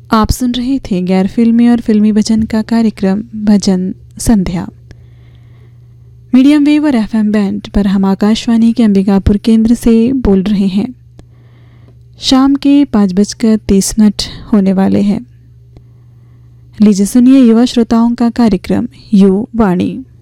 आप सुन रहे थे गैर फिल्मी और फिल्मी भजन का कार्यक्रम भजन संध्या। मीडियम वेव और एफएम बैंड पर हम आकाशवाणी के अंबिकापुर केंद्र से बोल रहे हैं। शाम के 5:30 होने वाले हैं। लीजिए सुनिए युवा श्रोताओं का कार्यक्रम यु वाणी।